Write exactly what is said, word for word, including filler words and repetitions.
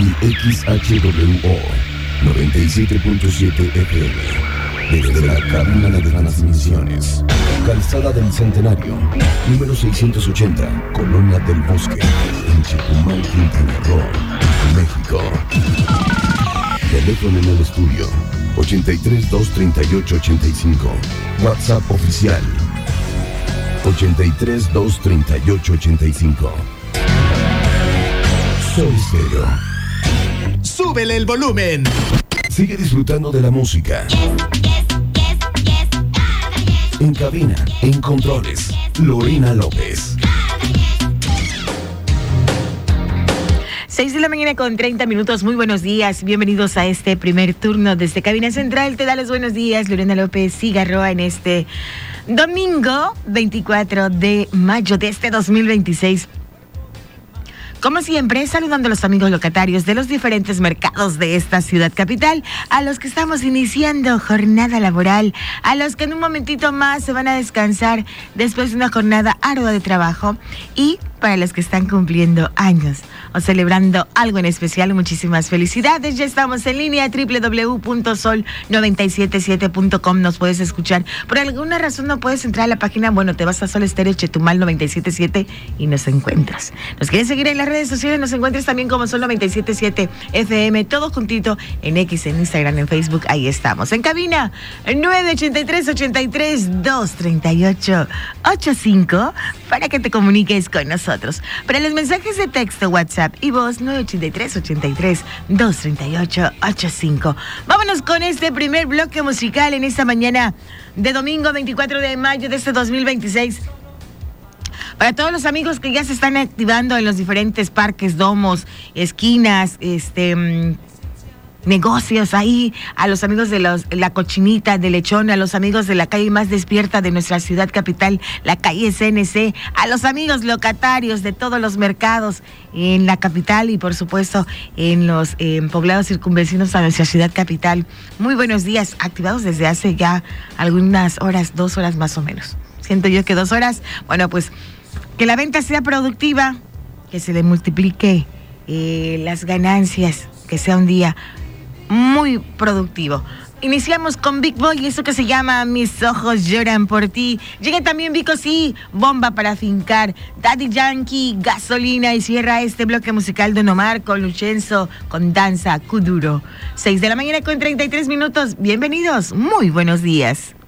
y X H W O noventa y siete punto siete F M. Desde la cabina de transmisiones. Calzada del Centenario, número seiscientos ochenta, Colonia del Bosque, en Chetumal, Quintana Roo, México. Teléfono en el estudio, ochenta y tres, dos treinta y ocho, ochenta y cinco. WhatsApp oficial, ochenta y tres, dos treinta y ocho, ochenta y cinco. Soy Stereo. ¡Súbele el volumen! Sigue disfrutando de la música. En cabina, en controles, Lorena López. seis de la mañana con treinta minutos. Muy buenos días. Bienvenidos a este primer turno desde Cabina Central. Te da los buenos días, Lorena López Cigarroa, en este domingo veinticuatro de mayo de este dos mil veintiséis. Como siempre, saludando a los amigos locatarios de los diferentes mercados de esta ciudad capital, a los que estamos iniciando jornada laboral, a los que en un momentito más se van a descansar después de una jornada ardua de trabajo, y para los que están cumpliendo años o celebrando algo en especial, muchísimas felicidades. Ya estamos en línea, doble u doble u doble u punto sol noventa y siete siete punto com. Nos puedes escuchar. Por alguna razón no puedes entrar a la página, bueno, te vas a Sol Estéreo Chetumal noventa y siete siete y nos encuentras. ¿Nos quieres seguir en las redes sociales? Nos encuentras también como Sol noventa y siete siete F M, todo juntito en X, en Instagram, en Facebook. Ahí estamos. En cabina, nueve ochenta y tres, ochenta y tres, dos treinta y ocho, ochenta y cinco, para que te comuniques con nosotros. Para los mensajes de texto, WhatsApp y voz, nueve ochenta y tres, ochenta y tres, dos treinta y ocho, ochenta y cinco. Vámonos con este primer bloque musical en esta mañana de domingo veinticuatro de mayo de este dos mil veintiséis. Para todos los amigos que ya se están activando en los diferentes parques, domos, esquinas, este... negocios ahí, a los amigos de los, la Cochinita, de Lechón, a los amigos de la calle más despierta de nuestra ciudad capital, la calle C N C, a los amigos locatarios de todos los mercados en la capital y por supuesto en los eh, poblados circunvecinos a nuestra ciudad capital. Muy buenos días, activados desde hace ya algunas horas, dos horas más o menos. Siento yo que dos horas. Bueno, pues que la venta sea productiva, que se le multiplique eh, las ganancias, que sea un día muy productivo. Iniciamos con Big Boy y eso que se llama Mis ojos lloran por ti. Llega también Vico Sí, Bomba para fincar, Daddy Yankee, Gasolina, y cierra este bloque musical Don Omar con Luchenzo, con Danza Kuduro. seis de la mañana con treinta y tres minutos. Bienvenidos, muy buenos días.